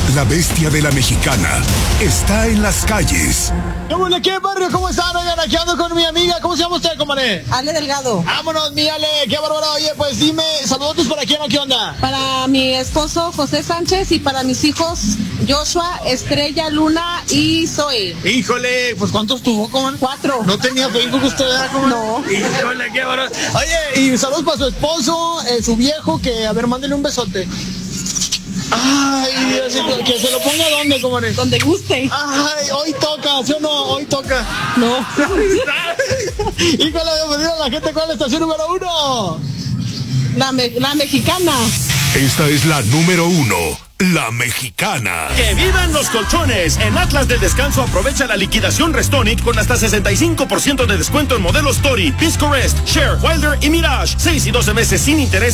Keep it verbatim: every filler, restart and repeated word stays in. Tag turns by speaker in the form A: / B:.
A: La bestia de la mexicana está en las calles.
B: ¿Qué bueno, qué barrio? ¿Cómo están? Oigan, aquí ando con mi amiga. ¿Cómo se llama usted, compadre?
C: Ale Delgado.
B: Vámonos, mi Ale. Qué bárbaro. Oye, pues dime, saludos para quién o qué onda.
C: Para mi esposo José Sánchez y para mis hijos Joshua, Estrella, Luna y Zoe.
B: Híjole, pues ¿cuántos tuvo, comadre?
C: Cuatro.
B: ¿No tenía Facebook usted, verdad, comadre?
C: No.
B: Híjole, qué bárbaro. Oye, y saludos para su esposo, eh, su viejo, que a ver, mándele un besote. Ay, Dios, que se lo ponga donde, comadre.
C: Donde guste.
B: Ay, hoy toca, ¿sí o no? Hoy toca.
C: No.
B: Híjole, bienvenido a la gente con la estación número uno.
C: La, me la mexicana.
A: Esta es la número uno, la mexicana.
D: ¡Que vivan los colchones! En Atlas del Descanso aprovecha la liquidación Restonic con hasta sesenta y cinco por ciento de descuento en modelos Tori, Pisco Rest, Share, Wilder y Mirage. seis y doce meses sin interés